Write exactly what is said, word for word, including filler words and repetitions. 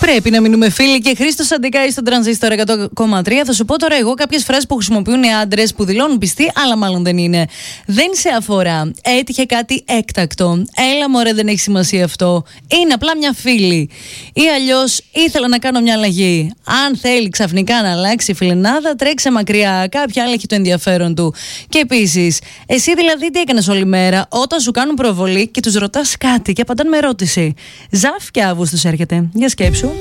Πρέπει να μείνουμε φίλοι. Και Χρήστος Αντικάης στον Τρανζίστορ εκατό κόμμα τρία. Θα σου πω τώρα εγώ κάποιες φράσεις που χρησιμοποιούν οι άντρες που δηλώνουν πιστοί, αλλά μάλλον δεν είναι. Δεν σε αφορά. Έτυχε κάτι έκτακτο. Έλα μωρέ, δεν έχει σημασία αυτό. Είναι απλά μια φίλη. Ή αλλιώς ήθελα να κάνω μια αλλαγή. Αν θέλει ξαφνικά να αλλάξει η φιλενάδα, τρέξε μακριά. Κάποια άλλη έχει το ενδιαφέρον του. Και επίσης, εσύ δηλαδή τι έκανες όλη μέρα όταν σου κάνουν προβολή και τους ρωτάς κάτι και απαντάνε με ερώτηση. Ζαφ και Αύγουστος έρχεται. Για σκέψου.